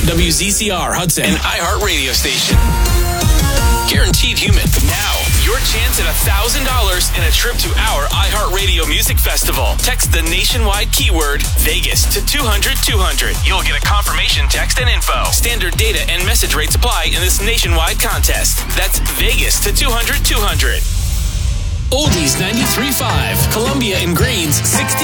WZCR Hudson, an iHeart radio station. Guaranteed Human. Now, your chance at $1,000 and a trip to our iHeartRadio Music Festival. Text the nationwide keyword Vegas to 200-200. You'll get a confirmation text and info. Standard data and message rates apply in this nationwide contest. That's Vegas to 200-200. Oldies 93.5, Columbia and Green's 60